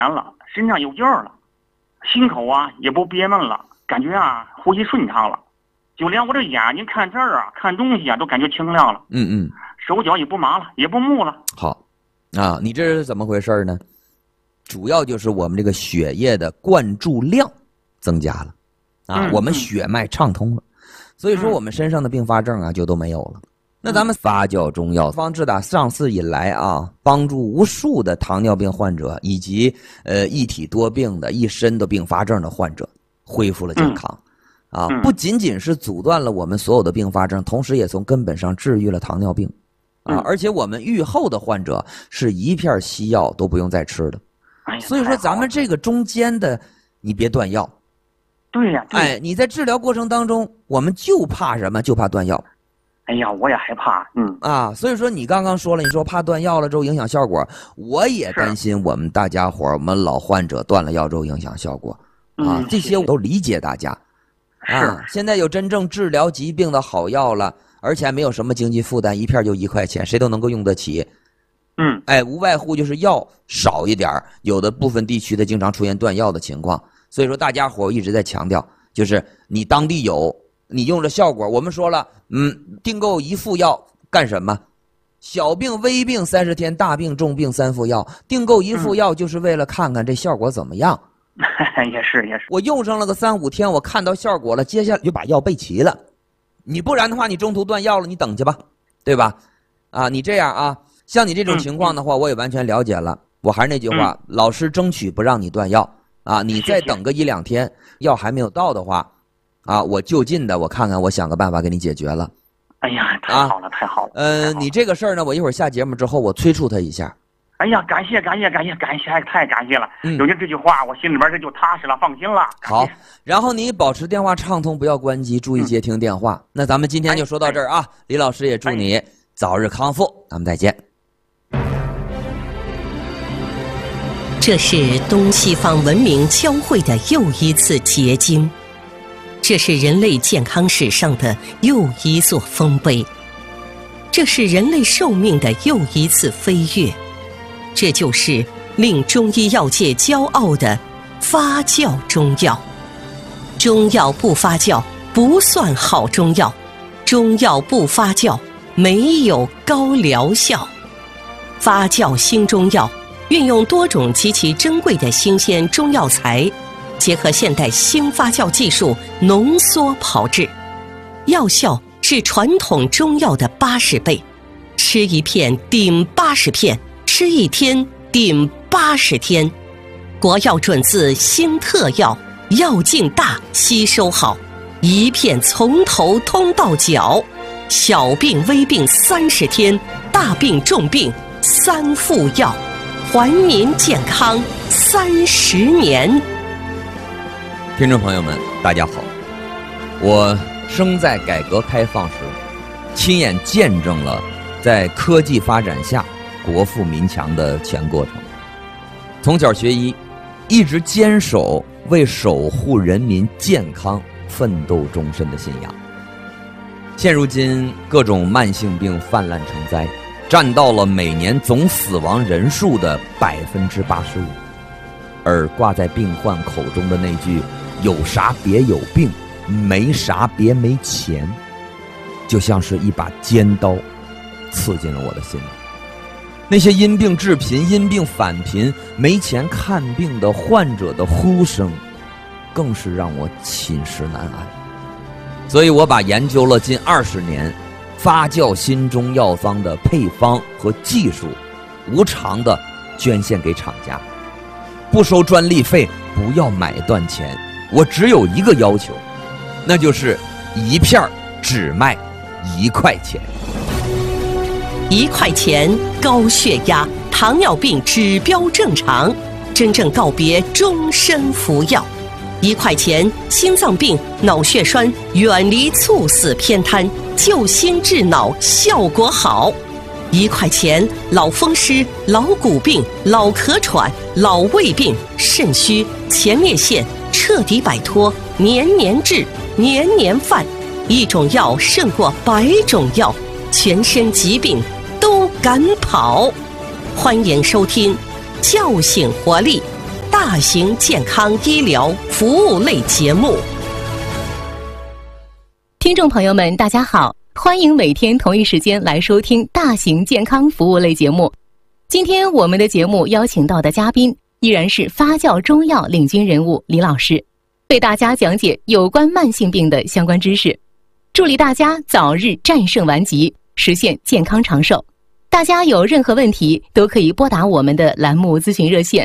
了，身上有劲儿了，心口啊也不憋闷了，感觉啊呼吸顺畅了，就连我这眼睛看字儿啊看东西啊都感觉清亮了。手脚也不麻了，也不木了。 好啊，你这是怎么回事呢？主要就是我们这个血液的灌注量增加了啊，我们血脉畅通了，所以说我们身上的并发症啊就都没有了。那咱们发酵中药方志打上市以来啊，帮助无数的糖尿病患者以及一体多病的一身的并发症的患者恢复了健康啊，不仅仅是阻断了我们所有的并发症，同时也从根本上治愈了糖尿病啊，而且我们愈后的患者是一片西药都不用再吃的。所以说咱们这个中间的你别断药。 对呀， 哎，你在治疗过程当中我们就怕什么？就怕断药。 哎呀，我也害怕。 所以说你刚刚说了，你说怕断药了之后影响效果，我也担心我们大家伙我们老患者断了药之后影响效果啊，这些我都理解大家啊。现在有真正治疗疾病的好药了，而且还没有什么经济负担，一片就1块钱，谁都能够用得起。无外乎就是药少一点，有的部分地区的经常出现断药的情况，所以说大家伙一直在强调，就是你当地有，你用着效果，我们说了，订购1副药干什么？小病微病30天，大病重病3副药，订购1副药就是为了看看这效果怎么样。 也是， 我用上了个3、5天，我看到效果了，接下来就把药备齐了。你不然的话，你中途断药了，你等去吧，对吧？啊，你这样啊，像你这种情况的话，我也完全了解了。我还是那句话，老师争取不让你断药啊，你再等个1、2天，药还没有到的话，啊，我就近的我看看，我想个办法给你解决了。 哎呀，太好了，太好了。 你这个事儿呢，我一会儿下节目之后我催促他一下。 哎呀，感谢，太感谢了。有您这句话，我心里边这就踏实了，放心了。 好，然后你保持电话畅通，不要关机，注意接听电话。那咱们今天就说到这儿啊，李老师也祝你早日康复，咱们再见。 这是东西方文明交汇的又一次结晶，这是人类健康史上的又一座丰碑，这是人类寿命的又一次飞跃，这就是令中医药界骄傲的发酵中药。中药不发酵不算好中药，中药不发酵没有高疗效。发酵新中药运用多种极其珍贵的新鲜中药材，结合现代新发酵技术浓缩炮制，药效是传统中药的80倍，吃1片顶80片，吃1天顶80天。国药准字新特药，药劲大，吸收好，1片从头通到脚，小病微病30天，大病重病3副药，还民健康30年。 听众朋友们大家好，我生在改革开放时，亲眼见证了在科技发展下国富民强的全过程。从小学医，一直坚守为守护人民健康奋斗终身的信仰。现如今各种慢性病泛滥成灾，占到了每年总死亡人数的85%，而挂在病患口中的那句有啥别有病，没啥别没钱，就像是一把尖刀刺进了我的心里。那些因病致贫、因病返贫、没钱看病的患者的呼声，更是让我寝食难安。所以我把研究了近20年发酵新中药方的配方和技术，无偿的捐献给厂家，不收专利费，不要买断钱。我只有一个要求，那就是1片只卖1块钱。 1块钱，高血压、糖尿病指标正常，真正告别终身服药。1块钱，心脏病、脑血栓远离猝死偏瘫，救心治脑效果好。1块钱，老风湿、老骨病、老咳喘、老胃病、肾虚、前列腺彻底摆脱，年年治，年年犯。一种药胜过100种药，全身疾病都敢跑。欢迎收听叫醒活力大型健康医疗服务类节目。 听众朋友们，大家好，欢迎每天同一时间来收听大型健康服务类节目。今天我们的节目邀请到的嘉宾依然是发酵中药领军人物李老师，为大家讲解有关慢性病的相关知识，助力大家早日战胜顽疾，实现健康长寿。大家有任何问题都可以拨打我们的栏目咨询热线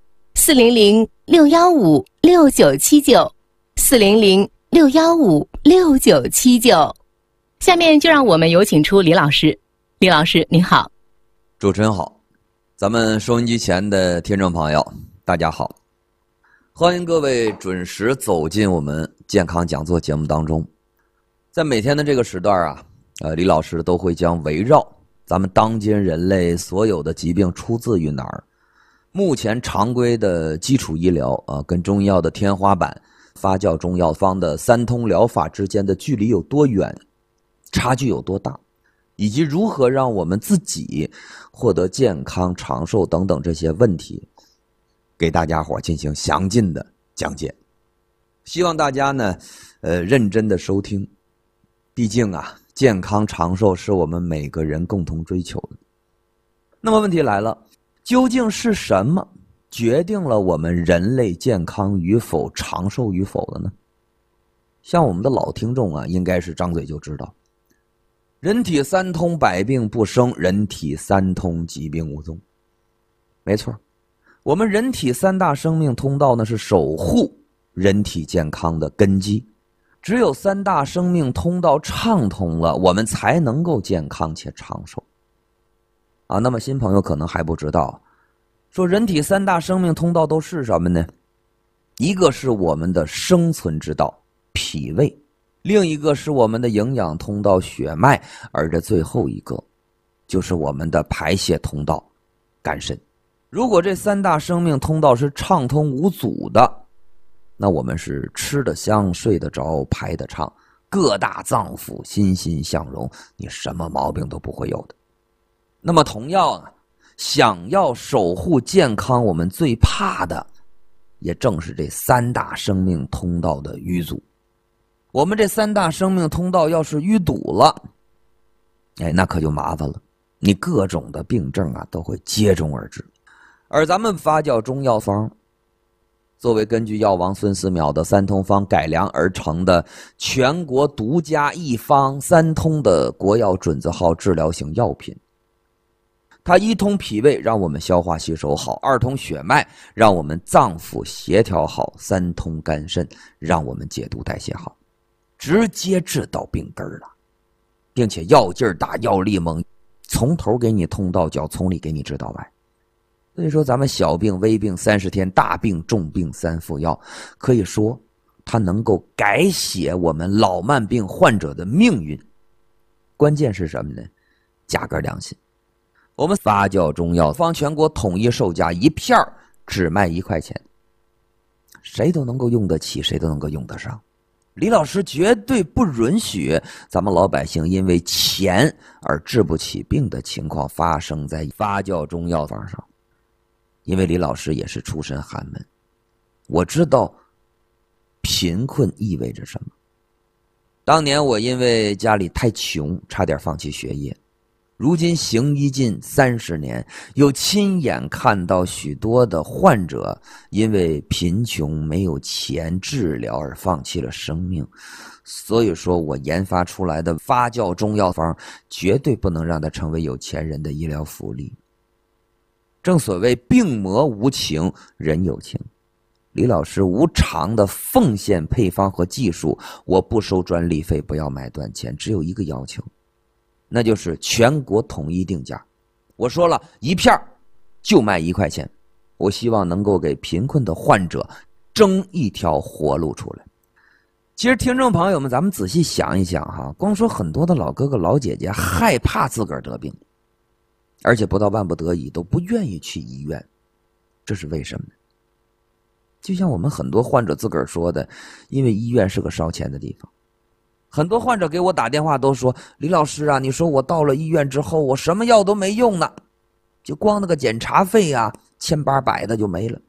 400-615-6979，400-615-6979。下面就让我们有请出李老师。李老师您好。 主持人好，咱们收音机前的听众朋友大家好，欢迎各位准时走进我们健康讲座节目当中。在每天的这个时段啊，李老师都会将围绕咱们当今人类所有的疾病出自于哪儿，目前常规的基础医疗跟中医药的天花板发酵中药方的三通疗法之间的距离有多远，差距有多大，以及如何让我们自己获得健康长寿等等这些问题，给大家伙进行详尽的讲解。希望大家呢认真的收听，毕竟啊健康长寿是我们每个人共同追求的。那么问题来了，究竟是什么决定了我们人类健康与否、长寿与否的呢？像我们的老听众啊，应该是张嘴就知道，人体三通百病不生，人体三通疾病无踪。没错，我们人体三大生命通道呢，是守护人体健康的根基。只有三大生命通道畅通了，我们才能够健康且长寿。那么新朋友可能还不知道，说人体三大生命通道都是什么呢？一个是我们的生存之道，脾胃；另一个是我们的营养通道，血脉；而这最后一个就是我们的排泄通道，肝肾。如果这三大生命通道是畅通无阻的，那我们是吃得香、睡得着、排得畅，各大脏腑欣欣向荣，你什么毛病都不会有的。那么同样啊，想要守护健康，我们最怕的也正是这三大生命通道的淤阻。我们这三大生命通道要是淤堵了，那可就麻烦了，你各种的病症啊都会接踵而至。而咱们发酵中药方作为根据药王孙思邈的三通方改良而成的全国独家一方三通的国药准字号治疗型药品，它一通脾胃让我们消化吸收好，二通血脉让我们脏腑协调好，三通肝肾让我们解毒代谢好，直接治到病根了，并且药劲儿大，药力猛，从头给你通到脚，从里给你治到外。所以说咱们小病微病30天，大病重病3副药，可以说它能够改写我们老慢病患者的命运。关键是什么呢？价格良心。我们发酵中药方全国统一售价一片只卖1块钱，谁都能够用得起，谁都能够用得上。李老师绝对不允许咱们老百姓因为钱而治不起病的情况发生在发酵中药方上。因为李老师也是出身寒门，我知道贫困意味着什么。当年我因为家里太穷，差点放弃学业。如今行医近30年，又亲眼看到许多的患者因为贫穷没有钱治疗而放弃了生命。所以说我研发出来的发酵中药方绝对不能让它成为有钱人的医疗福利。正所谓病魔无情，人有情。李老师无偿的奉献配方和技术，我不收专利费，不要买断钱，只有一个要求，那就是全国统一定价。我说了，一片就卖1块钱，我希望能够给贫困的患者争一条活路出来。其实听众朋友们，咱们仔细想一想哈，光说很多的老哥哥老姐姐害怕自个儿得病，而且不到万不得已都不愿意去医院，这是为什么呢？就像我们很多患者自个儿说的，因为医院是个烧钱的地方。很多患者给我打电话都说，李老师啊，你说我到了医院之后，我什么药都没用呢，就光那个检查费啊，100-800的就没了。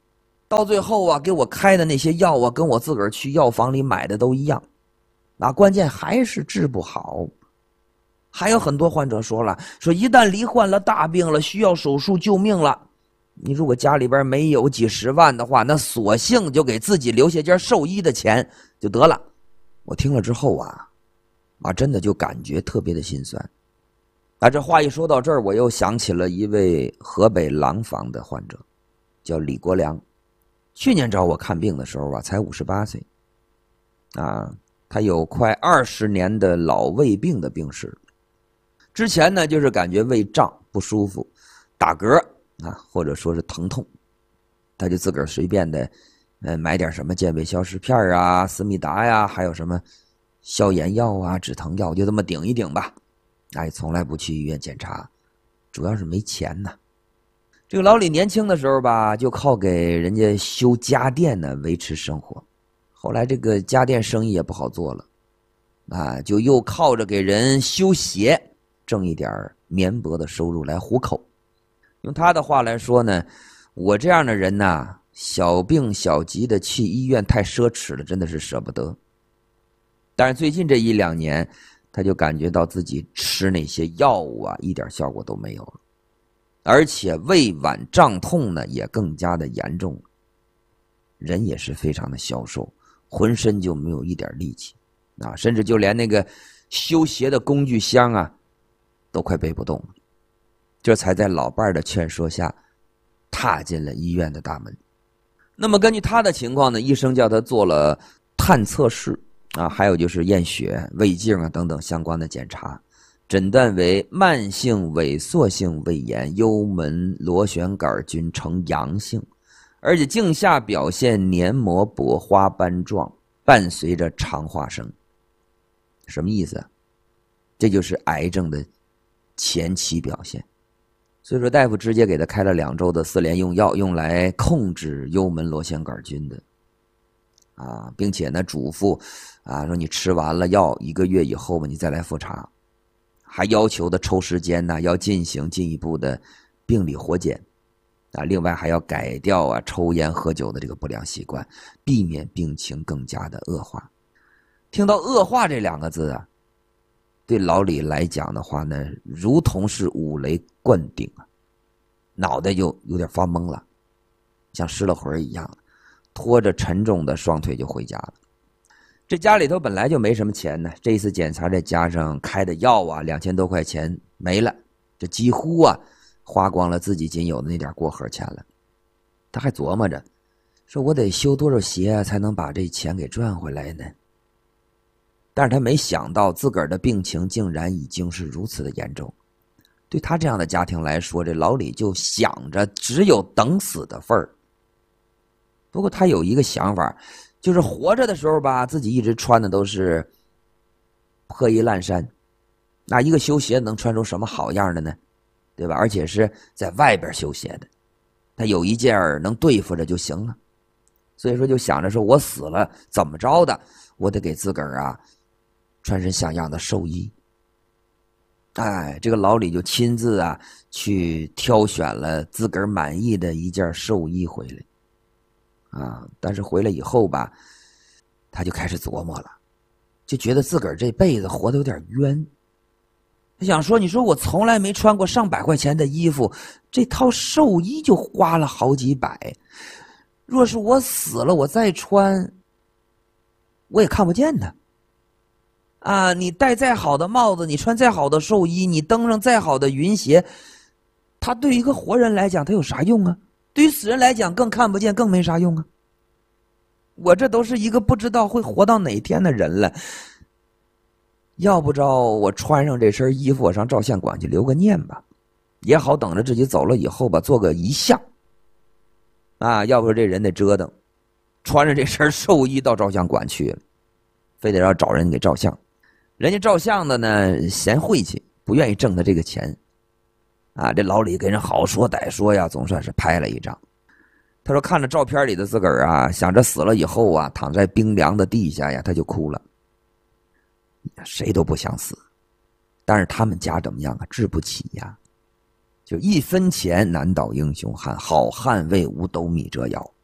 到最后啊，给我开的那些药啊，跟我自个儿去药房里买的都一样，关键还是治不好。还有很多患者说了，说一旦罹患了大病了，需要手术救命了，你如果家里边没有几十万的话，那索性就给自己留下件寿衣的钱就得了。我听了之后真的就感觉特别的心酸。这话一说到这儿，我又想起了一位河北廊坊的患者，叫李国良。去年找我看病的时候才58岁。他有快20年的老胃病的病史。之前呢，就是感觉胃胀不舒服，打嗝或者说是疼痛，他就自个儿随便的买点什么健胃消食片啊、思密达呀，还有什么消炎药啊、止疼药，就这么顶一顶吧。从来不去医院检查，主要是没钱呢。这个老李年轻的时候就靠给人家修家电呢维持生活。后来这个家电生意也不好做了，就又靠着给人修鞋挣一点绵薄的收入来糊口。用他的话来说呢，我这样的人小病小疾的去医院太奢侈了，真的是舍不得。但是最近这1-2年，他就感觉到自己吃那些药物一点效果都没有了，而且胃脘胀痛呢也更加的严重，人也是非常的消瘦，浑身就没有一点力气甚至就连那个修鞋的工具箱都快背不动了。这才在老伴的劝说下踏进了医院的大门。那么根据他的情况呢，医生叫他做了探测试还有就是验血、胃镜等等相关的检查，诊断为慢性萎缩性胃炎幽门螺旋杆菌呈阳性，而且镜下表现黏膜薄花斑状，伴随着肠化生。什么意思这就是癌症的前期表现。所以说大夫直接给他开了2周的4联用药，用来控制幽门螺旋杆菌的并且呢嘱咐说你吃完了药1个月以后你再来复查，还要求的抽时间要进行进一步的病理活检另外还要改掉抽烟喝酒的这个不良习惯，避免病情更加的恶化。听到恶化这2个字对老李来讲的话呢，如同是5雷灌顶脑袋就有点发懵了，像失了魂一样，拖着沉重的双腿就回家了。这家里头本来就没什么钱呢，这一次检查再加上开的药2000多块钱没了，这几乎花光了自己仅有的那点过河钱了。他还琢磨着，说我得修多少鞋才能把这钱给赚回来呢？但是他没想到自个儿的病情竟然已经是如此的严重。对他这样的家庭来说，这老李就想着只有等死的份儿。不过他有一个想法，就是活着的时候自己一直穿的都是破衣烂衫，那一个修鞋能穿出什么好样的呢？对吧？而且是在外边修鞋的，他有一件能对付着就行了。所以说就想着说，我死了怎么着的，我得给自个儿穿身像样的寿衣。这个老李就亲自去挑选了自个儿满意的一件寿衣回来但是回来以后他就开始琢磨了，就觉得自个儿这辈子活得有点冤。他想说，你说我从来没穿过上百块钱的衣服，这套寿衣就花了好几百，若是我死了我再穿，我也看不见呢。你戴再好的帽子，你穿再好的寿衣，你登上再好的云鞋，它对于一个活人来讲它有啥用啊？对于死人来讲更看不见，更没啥用啊。我这都是一个不知道会活到哪天的人了，要不着我穿上这身衣服，我上照相馆去留个念吧，也好等着自己走了以后做个遗像要不这人得折腾，穿着这身寿衣到照相馆去了，非得要找人给照相。人家照相的呢嫌晦气，不愿意挣他这个钱这老李给人好说歹说总算是拍了一张。他说看着照片里的自个儿想着死了以后躺在冰凉的地下他就哭了。谁都不想死，但是他们家怎么样治不起就1分钱难倒英雄汉，好汉为五斗米折腰。